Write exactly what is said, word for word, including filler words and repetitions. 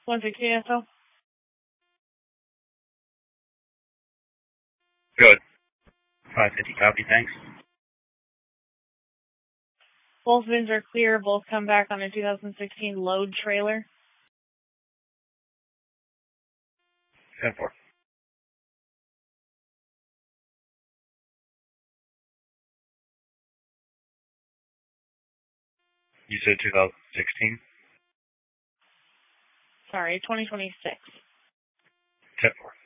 one sixty S L. Good. five fifty copy, thanks. Both bins are clear. Both come back on a two thousand sixteen load trailer. ten four. You said two thousand sixteen? Sorry, twenty twenty-six. ten four.